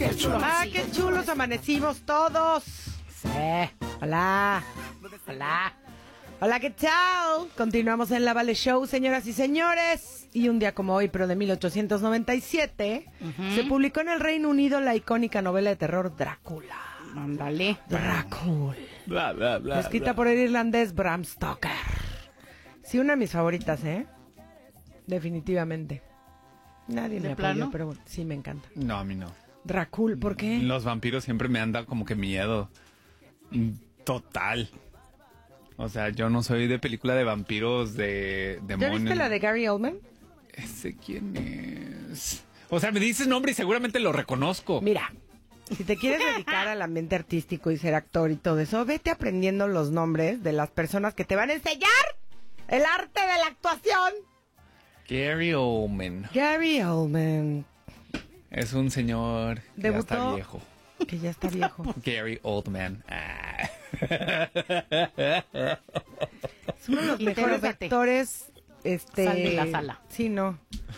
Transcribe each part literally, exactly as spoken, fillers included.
Qué chulo. Ah, qué chulos amanecimos todos. Sí. Hola. Hola. Hola, ¿qué tal? Continuamos en la Vale Show, señoras y señores. Y un día como hoy, pero de mil ochocientos noventa y siete, uh-huh. se publicó en el Reino Unido la icónica novela de terror Drácula. Ándale. Drácula. Bla, bla, bla. Escrita bla. por el irlandés Bram Stoker. Sí, una de mis favoritas, ¿eh? Definitivamente. Nadie me apoyó, pero bueno, sí me encanta. No, a mí no. Drácula, ¿por qué? Los vampiros siempre me han dado como que miedo. Total. O sea, yo no soy de película de vampiros, de demonios. ¿Ya viste la de Gary Oldman? ¿Ese quién es? O sea, me dices nombre y seguramente lo reconozco. Mira, si te quieres dedicar al ambiente artístico y ser actor y todo eso, vete aprendiendo los nombres de las personas que te van a enseñar el arte de la actuación. Gary Oldman. Gary Oldman. Es un señor que Debutó, ya está viejo. Que ya está viejo. Gary Oldman. Ah. Es uno de los mejores actores. Este, Sal de la sala. Sí, no.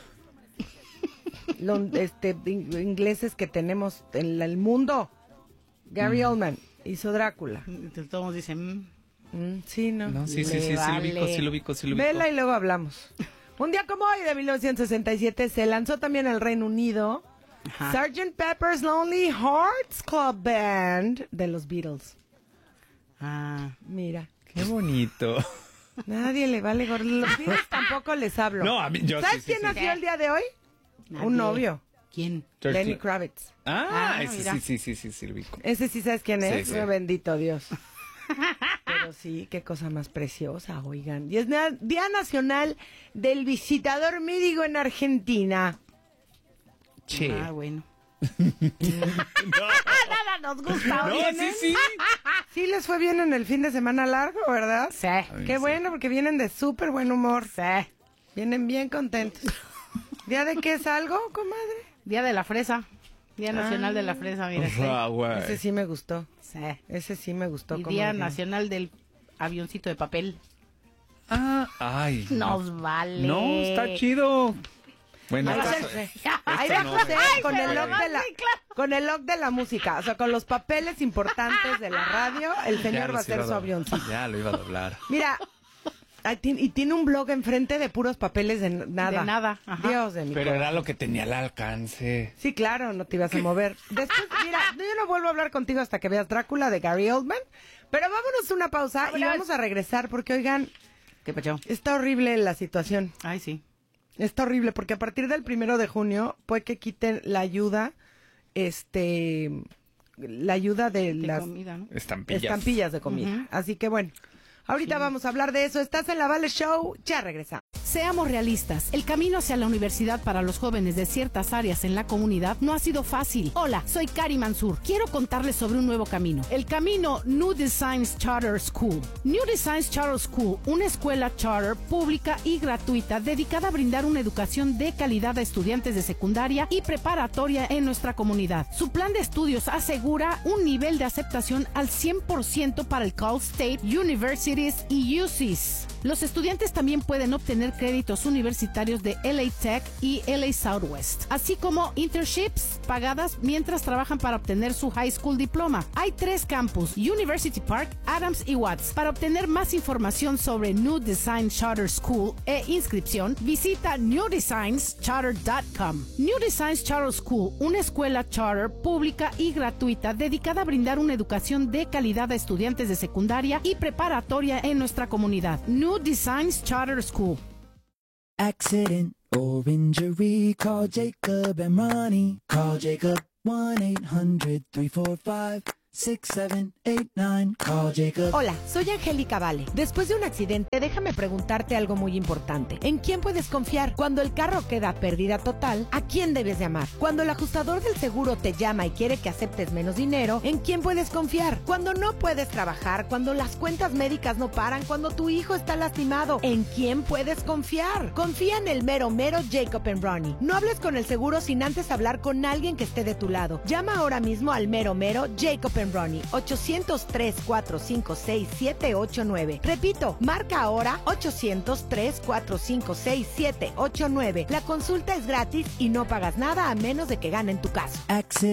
Lo, este, ingleses que tenemos en la, el mundo. Gary mm. Oldman hizo Drácula. Entonces todos dicen... Mm, sí, no. No, sí, sí, sí, vale. sí lo ubico, sí lo ubico, sí lo ubico. Vela y luego hablamos. Un día como hoy de mil novecientos sesenta y siete se lanzó también en el Reino Unido Ajá. sergeant Pepper's Lonely Hearts Club Band de los Beatles. Ah, mira. Qué bonito. Nadie le vale gordo. Los Beatles tampoco les hablo. No, a mí yo ¿Sabes sí, quién sí, nació sí. el día de hoy? Nadie. Un novio. ¿Quién? Lenny Kravitz. Ah, Ah, ese mira. sí, sí, sí, sí, sí lo ubico. Ese sí sabes quién es. Sí, sí. Bendito Dios. Pero sí, qué cosa más preciosa, oigan. Y es na- Día Nacional del Visitador Médico en Argentina. Che. Ah, bueno. No. Nada nos gusta. No, ¿Vienen? sí, sí. Sí les fue bien en el fin de semana largo, ¿verdad? Sí. Qué sí. bueno, porque vienen de súper buen humor. Sí. Vienen bien contentos. ¿Día de qué es algo, comadre? Día de la fresa. Día Nacional Ah. de la Fresa, mira. Ah, güey. Ese sí me gustó. Sí. Ese sí me gustó. Y como Día dije. Nacional del avioncito de papel. Ah, ay. Nos vale. No, está chido. Bueno, Ahí esta- va José. esta Ahí va no, José güey. con el log Ay, de la sí, claro. con el log de la música, o sea, con los papeles importantes de la radio, el Ya señor va a los iba hacer su do- avioncito. Ya lo iba a doblar. Mira, ahí tiene- y tiene un blog enfrente de puros papeles de n- nada. De nada, ajá. Dios de mi Pero corazón. era lo que tenía al alcance. Sí, claro, no te ibas a mover. Después, mira, yo no vuelvo a hablar contigo hasta que veas Drácula de Gary Oldman. Pero vámonos a una pausa y vamos a regresar porque, oigan, ¿Qué pasó? está horrible la situación. Ay, sí. Está horrible porque a partir del primero de junio puede que quiten la ayuda, este, la ayuda de, De las comida, ¿no? Estampillas. estampillas de comida. Ujú. Así que bueno, ahorita Sí. vamos a hablar de eso. Estás en la Vale Show, ya regresamos. Seamos realistas, el camino hacia la universidad para los jóvenes de ciertas áreas en la comunidad no ha sido fácil. Hola, soy Kari Mansur. Quiero contarles sobre un nuevo camino. El camino New Designs Charter School. New Designs Charter School, una escuela charter pública y gratuita dedicada a brindar una educación de calidad a estudiantes de secundaria y preparatoria en nuestra comunidad. Su plan de estudios asegura un nivel de aceptación al cien por ciento para el Cal State, Universities y U C S. Los estudiantes también pueden obtener créditos universitarios de L A Tech y L A Southwest, así como internships pagadas mientras trabajan para obtener su high school diploma. Hay tres campus, University Park, Adams y Watts. Para obtener más información sobre New Design Charter School e inscripción, visita new designs charter dot com. New Designs Charter School, una escuela charter pública y gratuita dedicada a brindar una educación de calidad a estudiantes de secundaria y preparatoria en nuestra comunidad. New Designs Charter School. Accident or injury, call Jacob and Ronnie. Call Jacob one eight hundred three four five six seven eight nine. Call Jacob. Hola, soy Angélica Vale. Después de un accidente, déjame preguntarte algo muy importante. ¿En quién puedes confiar? Cuando el carro queda a pérdida total, ¿a quién debes llamar? Cuando el ajustador del seguro te llama y quiere que aceptes menos dinero, ¿en quién puedes confiar? Cuando no puedes trabajar, cuando las cuentas médicas no paran, cuando tu hijo está lastimado, ¿en quién puedes confiar? Confía en el mero mero Jacob and Ronnie. No hables con el seguro sin antes hablar con alguien que esté de tu lado. Llama ahora mismo al mero mero Jacob and Ronnie, ochocientos tres, cuatro cinco seis, siete ocho nueve. Repito, marca ahora ochocientos tres, cuatro cinco seis, siete ocho nueve. La consulta es gratis y no pagas nada a menos de que ganen tu caso. Accident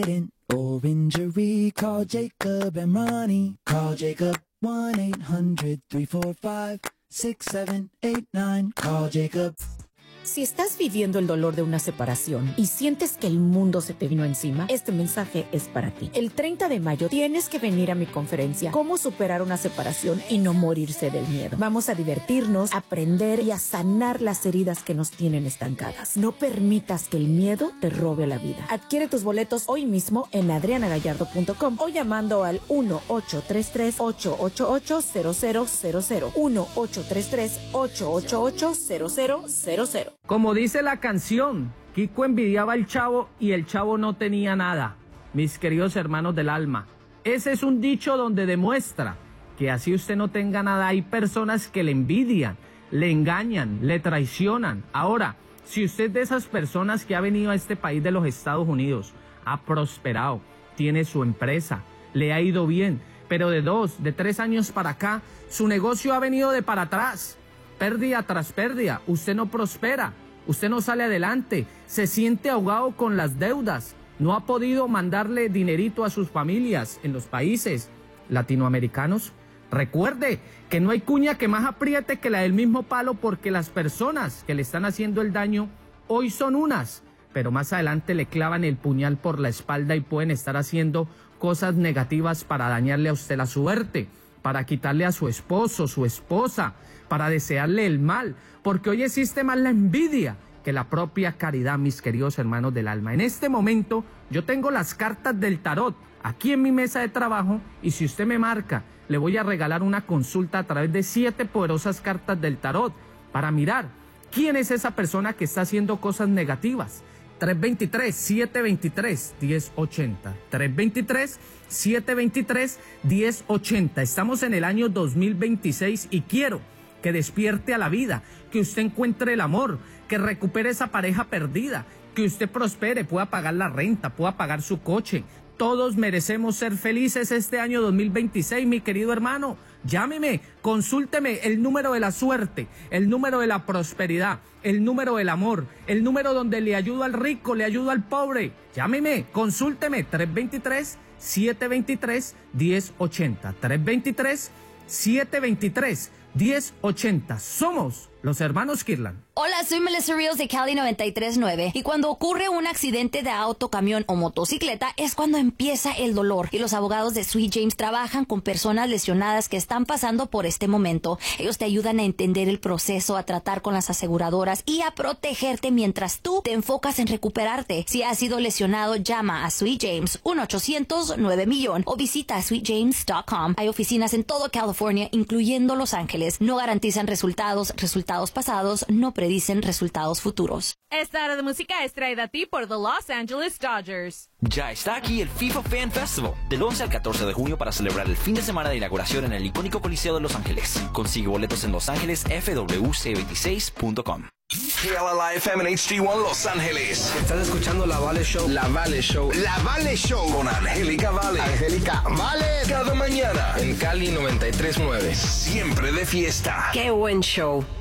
or injury. Call Jacob and Ronnie. Call Jacob one eight hundred three four five six seven eight nine. Call Jacob. Si estás viviendo el dolor de una separación y sientes que el mundo se te vino encima, este mensaje es para ti. El treinta de mayo tienes que venir a mi conferencia Cómo superar una separación y no morirse del miedo. Vamos a divertirnos, a aprender y a sanar las heridas que nos tienen estancadas. No permitas que el miedo te robe la vida. Adquiere tus boletos hoy mismo en adriana gallardo punto com o llamando al uno ocho tres tres ocho ocho ocho cero cero cero cero. uno ocho tres tres ocho ocho ocho cero cero cero cero. Como dice la canción, Kiko envidiaba al chavo y el chavo no tenía nada. Mis queridos hermanos del alma, ese es un dicho donde demuestra que así usted no tenga nada, hay personas que le envidian, le engañan, le traicionan. Ahora, si usted es de esas personas que ha venido a este país de los Estados Unidos, ha prosperado, tiene su empresa, le ha ido bien, pero de dos, de tres años para acá, su negocio ha venido de para atrás. Pérdida tras pérdida, usted no prospera, usted no sale adelante, se siente ahogado con las deudas, no ha podido mandarle dinerito a sus familias en los países latinoamericanos. Recuerde que no hay cuña que más apriete que la del mismo palo, porque las personas que le están haciendo el daño hoy son unas, pero más adelante le clavan el puñal por la espalda y pueden estar haciendo cosas negativas para dañarle a usted la suerte, para quitarle a su esposo, su esposa, para desearle el mal, porque hoy existe más la envidia que la propia caridad, mis queridos hermanos del alma. En este momento yo tengo las cartas del tarot aquí en mi mesa de trabajo y si usted me marca, le voy a regalar una consulta a través de siete poderosas cartas del tarot para mirar quién es esa persona que está haciendo cosas negativas. tres dos tres, siete dos tres, uno cero ocho cero. tres dos tres, siete dos tres, uno cero ocho cero. Estamos en el año dos mil veintiséis y quiero que despierte a la vida, que usted encuentre el amor, que recupere esa pareja perdida, que usted prospere, pueda pagar la renta, pueda pagar su coche. Todos merecemos ser felices este año dos mil veintiséis, mi querido hermano. Llámeme, consúlteme el número de la suerte, el número de la prosperidad, el número del amor, el número donde le ayudo al rico, le ayudo al pobre. Llámeme, consúlteme, tres dos tres, siete dos tres, uno cero ocho cero. tres dos tres, siete dos tres, uno cero ocho cero. Somos los hermanos Kirlan. Hola, soy Melissa Rios de Cali noventa y tres punto nueve y cuando ocurre un accidente de auto, camión o motocicleta es cuando empieza el dolor y los abogados de Sweet James trabajan con personas lesionadas que están pasando por este momento. Ellos te ayudan a entender el proceso, a tratar con las aseguradoras y a protegerte mientras tú te enfocas en recuperarte. Si has sido lesionado, llama a Sweet James uno ochocientos nueve millón o visita sweet james punto com. Hay oficinas en todo California, incluyendo Los Ángeles. No garantizan resultados, resultados pasados no predicen resultados futuros. Esta hora de música es traída a ti por The Los Angeles Dodgers. Ya está aquí el FIFA Fan Festival, del once al catorce de junio para celebrar el fin de semana de inauguración en el icónico Coliseo de Los Ángeles. Consigue boletos en Los Ángeles F W C veintiséis punto com. K L L I F M en H D uno Los Ángeles. Estás escuchando La Vale Show. La Vale Show. La Vale Show con Angélica Vale. Angélica Vale. Cada mañana en Cali noventa y tres punto nueve. Siempre de fiesta. Qué buen show.